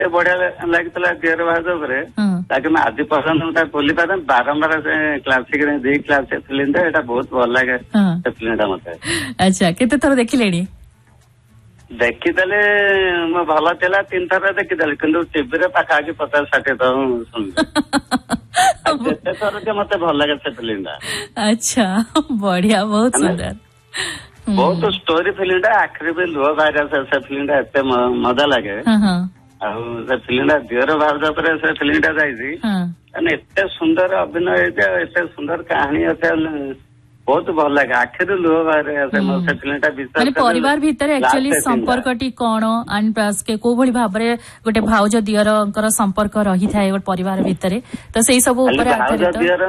ଏତେ ବଢିଆ ଲାଗିଥିଲା ଦିଅର ଭାଉଜ ଉପରେ ତାକେ ମୁଁ ଆଜି ପର୍ଯ୍ୟନ୍ତ ମୁଁ ତାକୁ ଭୁଲି ପାରେ ବାରମ୍ବାର ସେ କ୍ଲାସିକ ରେ ଦି କ୍ଲାସ ଫିଲ୍ମ ଟା ଏଇଟା ବହୁତ ଭଲ ଲାଗେ ସେ ଫିଲ୍ମ ଟା ମତେ। ଆଚ୍ଛା କେତେ ଥର ଦେଖିଲେଣି? ଦେଖିଦେଲେ ମୁଁ ଭଲ ଥିଲା 3 ଥର ଦେଖିଦେଲି କିନ୍ତୁ ଟିଭିରେ ପାଖାପାଖି 50-60 ଥର ଶୁଣିଲି। ଯେତେ ଥର ଯେ ମତେ ଭଲ ଲାଗେ ସେ ଫିଲ୍ମ ଟା। ଆଚ୍ଛା ବଢିଆ ବହୁତ ସୁନ୍ଦର। ବହୁତ ଷ୍ଟୋରି ଫିଲ୍ମ ଟା ଆଖିରେ ବି ଲୁହ ବାହାରେ ସେ ଫିଲ୍ମ ଟା ଏତେ ମଜା ଲାଗେ। ଆଉ ସେ ଫିଲ୍ମ ଟା ଦିଅର ଭାଉଜ ଉପରେ ସେ ଫିଲ୍ମ ଟା ଯାଇଛି ମାନେ ଏତେ ସୁନ୍ଦର ଅଭିନୟ ହେଇଛି ଏତେ ସୁନ୍ଦର କାହାଣୀ ଅଛି ବହୁତ ଭଲ ଲାଗେ ଆଖିରୁ ଲୁହ ବାହାରେ ସେ ଫିଲ୍ମ ଟା। ମାନେ ପରିବାର ଭିତରେ ଆକ୍ଚୁଆଲି ସମ୍ପର୍କଟି କଣ କୋଉ ଭଳି ଭାବରେ ଗୋଟେ ଭାଉଜ ଦିଅରଙ୍କର ସମ୍ପର୍କ ରହିଥାଏ ଗୋଟେ ପରିବାର ଭିତରେ ତ ସେଇ ସବୁ ଉପରେ ଭାଉଜ ଦିଅର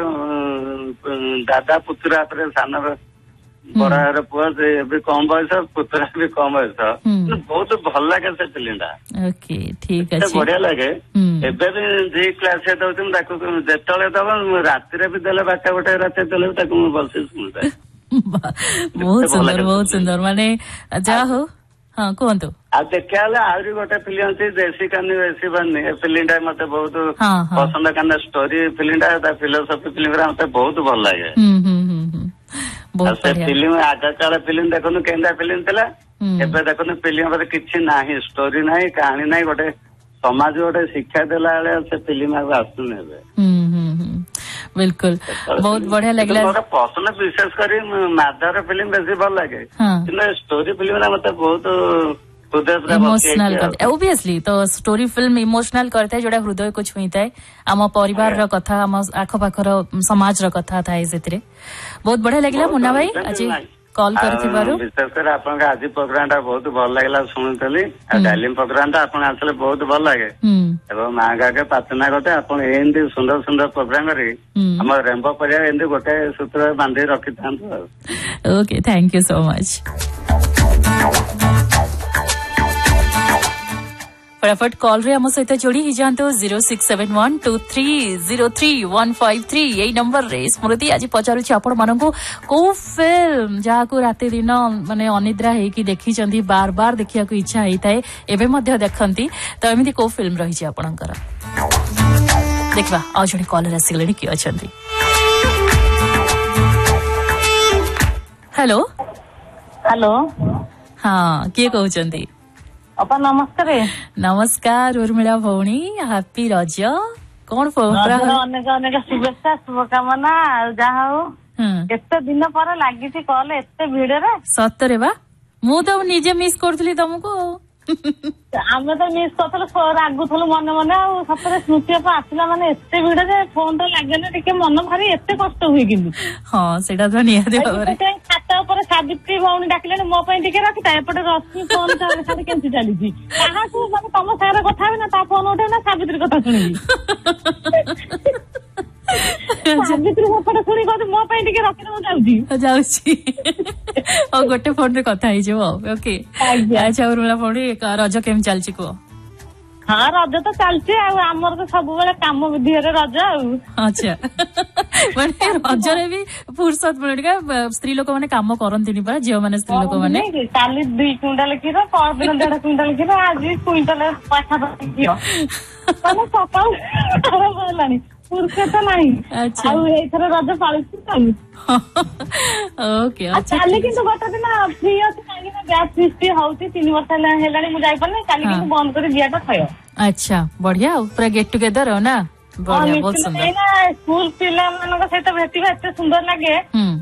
ଦାଦା ପୁତୁରା ଉପରେ ସାନର ବଡର ପୁଅ ସେ ଏବେ କମ ବୟସ ପୁତୁରା ବି କମ ବୟସ ବହୁତ ଭଲ ଲାଗେ ସେ ଫିଲ୍ମ ଟା। ଓକେ ଠିକ ଅଛି ବଢିଆ ଲାଗେ। ଏବେ ବି ଜି କ୍ଲାସ ଦଉଛି ମୁଁ ତାକୁ ଯେତେବେଳେ ଦବ ରାତିରେ ବି ଦେଲେ 12-1 ରାତିରେ ଦେଲେ ତାକୁ ମୁଁ ଭଲସେ ଶୁଣିଥାଏ। ବହୁତ ସୁନ୍ଦର ବହୁତ ସୁନ୍ଦର ମାନେ ଯାହା ହଉ। ହଁ କୁହନ୍ତୁ। ଆଉ ଦେଖିବା ହେଲେ ଆହୁରି ଗୋଟେ ଫିଲ୍ମ ଅଛି ଦେଶୀ କାନି ବେଶୀ ବାନି ଏ ଫିଲ୍ମ ଟା ମତେ ବହୁତ ପସନ୍ଦ କାରଣ ଷ୍ଟୋରି ଫିଲ୍ମ ଟା ତା ଫିଲୋସଫି ଫିଲ୍ମ ଟା ମତେ ବହୁତ ଭଲ ଲାଗେ। ସେ ଫିଲ୍ମ ଆଗ କାଳ ଫିଲ୍ମ ଦେଖନ୍ତୁ କେନ୍ତା ଫିଲ୍ମ ଥିଲା ଏବେ ଦେଖନ୍ତୁ ଫିଲ୍ମ ଉପରେ କିଛି ନାହିଁ ଷ୍ଟୋରି ନାହିଁ କାହାଣୀ ନାହିଁ ଗୋଟେ ସମାଜ ଗୋଟେ ଶିକ୍ଷା ଦେଲା ବେଳେ ସେ ଫିଲ୍ମ ଆଉ ଆସୁନି ଏବେ। ବିଲକୁଲ ବହୁତ ବଢିଆ ଲାଗିଲା। ମୋର ପସନ୍ଦ ବିଶେଷ କରି ମାଧର ଫିଲ୍ମ ବେଶୀ ଭଲ ଲାଗେ କିନ୍ତୁ ଷ୍ଟୋରି ଫିଲ୍ମ ଟା ମତେ ବହୁତ इमोशनल करता है ओबियसली तो स्टोरी फिल्म इमोशनल करता है जोड़ा हृदय को छुईता है आम परिवार कथा आम आखपाखर समाज कथा थाए से बहुत बढ़िया लगे मुन्ना भाई आज कॉल करथिबारु विशेषकर आपन का आज प्रोग्राम टा बहुत भल लागला सुनतली आ डालिम प्रोग्राम टा आपन आसले बहुत भल लागे एवं मागा के प्रार्थना करते आपन एंदी सुंदर सुंदर प्रोग्राम रे हम रेम्बो परिया एंदी गोटे सूत्र बांधी रखि थांतो। Okay thank you so much. फटाफट कॉल रे हम सहित जोड़ी ही जातो 067123033153 यही नंबर रे स्मृति आज पचारुछि आपण मानकु को फिल्म जहा को राति दिन माने अनिद्रा हे कि देखि चंदी बार बार देखिया को इच्छा हेई थाए एबे मध्य देखंती तो एमिति को फिल्म रही छि आपणकर देखबा आ जोडी कॉलर आसिगलेनी कि अछंती। हेलो हेलो हां के कहउचंदी? अपा नमस्कार। नमस्कार उर्मिला भौणी हैप्पी रज कौन अनेक अनेक शुभेच्छा शुभकामना जहा हो एते दिन पर लगी कल एते भिड़ रे सतरे बा मु तो निजे मिस करथली तुमको आमे तो मिस करथल रागुथल मन मन आ सतरे स्मृति आसला माने एते भिड़ जे फोन तो लागेना टिके मन भारी एते कष्ट हुई कि हां सेटा तो निहाते बाबरे खाता ऊपर सावित्री भौणी डाकिले मो पई टिके रखिता एपटे रश्मि फोन साथे केंति चली छी कहा तू माने तम सारे कथा ना ता फोन उठे ना सावित्री कथा सुनिबी सावित्री फोन सुनी कहते मो पई टिके रखि दउ जाउची और गोटे फोन रे कथा ही जो ओके अच्छा उर्मिला भौणी रज केम चलची को? हाँ रज तो चलती आमर तो सब बेले काम विधि रज अच्छा माने रज रे भी फुर्सत मिले स्त्री लोक माने काम करंती परा झियो माने स्त्री लोक माने काली 2 क्विंटाल क्षीर पर दिन 1.5 क्विंटाल क्षीर आज क्विंटाल पाछा घियो माने सकाळ आरंभ हेलानी फुर्सत नहीं। अच्छा एथर रज पाळछि ओके अच्छा काली किंतु गोटे दिन फ्री अछि काली ना बैच सृष्टि होउछि 3 वर्ष हेलानी मु जाई परने काली किंतु बंद कर दियाटा थयो। अच्छा बढ़िया पूरा गेट टुगेदर हो ना बढ़िया बहुत सुंदर स्कूल पिला मानक सहित भेटिबा एते सुंदर लागे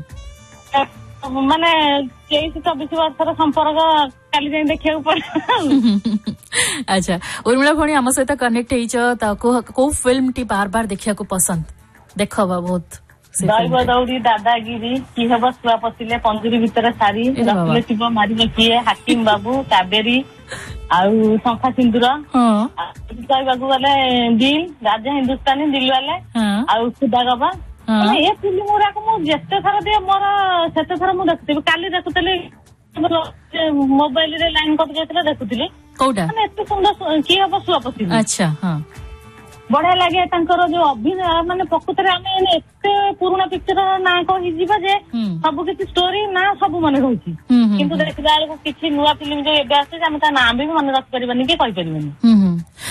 माने 23-24 वर्षर संपर्क काली जाई देखिया पड़े। अच्छा उर्मिला भौणी आम सहित कनेक्ट हेइछ को फिल्म टी बार बार देखिया को पसंद देखबा बहुत दैव दौड़ी दादागिरी कि हेब छुआ पसिले पंजुरी भितर सारी रखले शिव मारिब किए हाकिम बाबू कावेरी आउ शंखा सिंदूर कहबाकू गले दिल राजा हिंदुस्तानी दिल वाले आउ खुदा गबा ए फिल्म गुराक मु जेते थर दे मोर सेते थर मु देखथि काली देखुतली मोबाइल रे लाइन कट जायतला देखुतली कोडा माने एते सुंदर कि हेब छुआ पसिले। अच्छा हां ବଢିଆ ଲାଗେ ତାଙ୍କର ଯୋଉ ଅଭିନୟ ମାନେ ପ୍ରକୃତରେ ଆମେ ଏତେ ପୁରୁଣା ପିକ୍ଚର ନାଁ କହିଯିବା ଯେ ସବୁ କିଛି ଷ୍ଟୋରି ନା ସବୁ ମନେ ରହୁଛି କିନ୍ତୁ ଦେଖିଲା ବେଳକୁ କିଛି ନୂଆ ଫିଲ୍ମ ଯୋଉ ଏବେ ଆସୁଛି ଆମେ ତା ନାଁ ବି ମନେ ରଖିପାରିବାନି କି କହିପାରିବାନି।